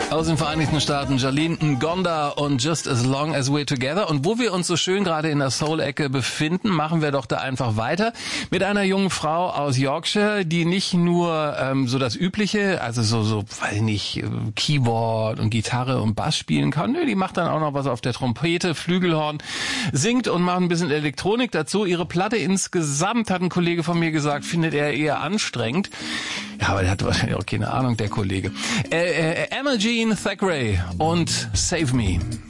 Aus den Vereinigten Staaten, Jalene Ngonda und Just As Long As We're Together. Und wo wir uns so schön gerade in der Soul-Ecke befinden, machen wir doch da einfach weiter mit einer jungen Frau aus Yorkshire, die nicht nur so das Übliche, also so, weiß nicht, Keyboard und Gitarre und Bass spielen kann. Nö, die macht dann auch noch was auf der Trompete, Flügelhorn, singt und macht ein bisschen Elektronik dazu. Ihre Platte insgesamt, hat ein Kollege von mir gesagt, findet er eher anstrengend. Ja, aber der hat wahrscheinlich auch keine Ahnung, der Kollege. Emma Jean Thackeray und Save Me.